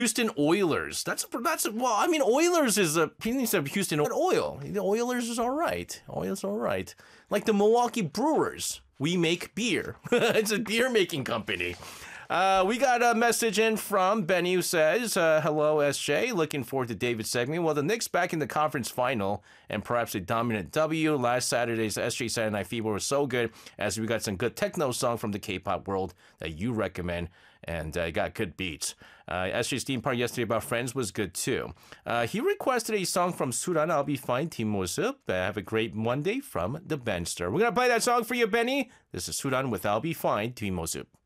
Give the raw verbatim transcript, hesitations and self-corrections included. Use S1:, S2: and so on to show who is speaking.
S1: Houston Oilers. That's a, that's a, well, I mean, Oilers is a piece of Houston Oil. The Oilers is all right. Oilers all right. Like the Milwaukee Brewers, we make beer. It's a beer making company. Uh, we got a message in from Benny who says, uh, hello, S J. Looking forward to David's segment. Well, the Knicks back in the conference final and perhaps a dominant W. Last Saturday's S J Saturday Night Fever was so good as we got some good techno song from the K-pop world that you recommend and uh, got good beats. Uh, S J's theme part yesterday about Friends was good too. Uh, he requested a song from Suran, I'll Be Fine, Team Mosup. Uh, have a great Monday from the Benster. We're going to play that song for you, Benny. This is Suran with I'll Be Fine, Team Mosup.